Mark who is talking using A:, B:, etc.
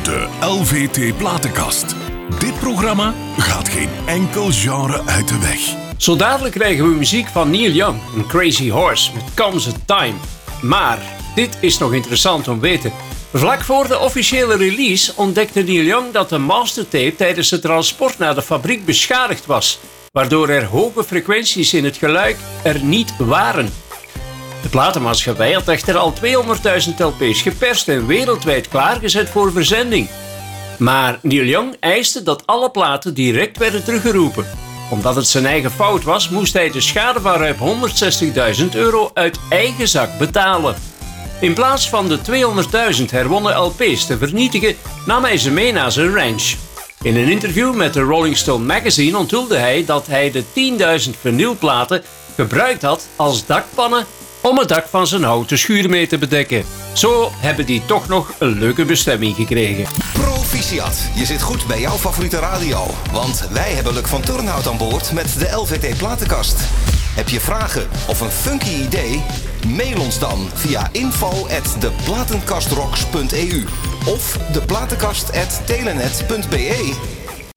A: De LVT Platenkast. Dit programma gaat geen enkel genre uit de weg.
B: Zo dadelijk krijgen we muziek van Neil Young, een Crazy Horse met Comes a Time. Maar dit is nog interessant om te weten. Vlak voor de officiële release ontdekte Neil Young dat de mastertape tijdens het transport naar de fabriek beschadigd was, waardoor er hoge frequenties in het geluid er niet waren. De platenmaatschappij had echter al 200.000 LP's geperst en wereldwijd klaargezet voor verzending. Maar Neil Young eiste dat alle platen direct werden teruggeroepen. Omdat het zijn eigen fout was, moest hij de schade van ruim €160.000 uit eigen zak betalen. In plaats van de 200.000 herwonnen LP's te vernietigen, nam hij ze mee naar zijn ranch. In een interview met de Rolling Stone magazine onthulde hij dat hij de 10.000 vinylplaten gebruikt had als dakpannen om het dak van zijn houten schuur mee te bedekken. Zo hebben die toch nog een leuke bestemming gekregen.
C: Proficiat, je zit goed bij jouw favoriete radio. Want wij hebben Luc van Turnhout aan boord met de LVT Platenkast. Heb je vragen of een funky idee? Mail ons dan via info@deplatenkastrocks.eu of deplatenkast@telenet.be.